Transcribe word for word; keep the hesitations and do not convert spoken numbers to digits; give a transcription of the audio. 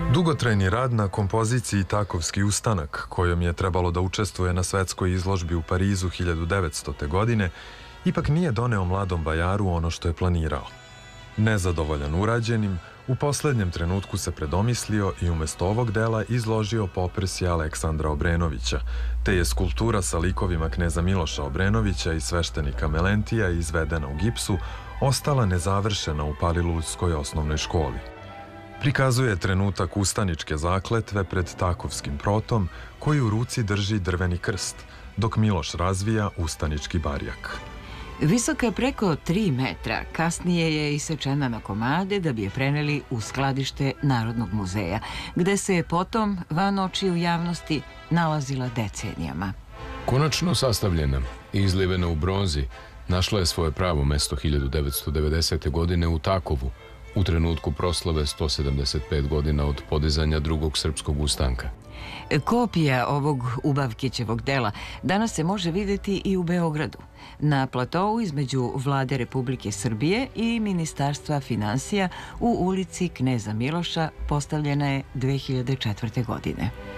Dugotrajni rad na kompoziciji Takovski ustanak, kojom je trebalo da učestvuje na svetskoj izložbi u Parizu hiljadu devetstote. godine, ipak nije doneo mladom Bajaru ono što je planirao. Nezadovoljan urađenim, u poslednjem trenutku se predomislio i umjesto ovog dela izložio poprsje Aleksandra Obrenovića, te je skulptura sa likovima kneza Miloša Obrenovića i sveštenika Melentija izvedena u gipsu ostala nezavršena u Palilulskoj osnovnoj školi. Prikazuje trenutak ustaničke zakletve pred Takovskim protom, koji u ruci drži drveni krst, dok Miloš razvija ustanički barjak. Visoka preko tri metra, kasnije je isečena na komade da bi je preneli u skladište Narodnog muzeja, gde se je potom, van očiju javnosti, nalazila decenijama. Konačno sastavljena i izlivena u bronzi, našla je svoje pravo mesto hiljadu devetsto devedesete. godine u Takovu, u trenutku proslave sto sedamdeset pet godina od podizanja drugog srpskog ustanka. Kopija ovog Ubavkićevog dela danas se može vidjeti i u Beogradu, na platovu između Vlade Republike Srbije i Ministarstva finansija u ulici Kneza Miloša, postavljena je dve hiljade četvrte. godine.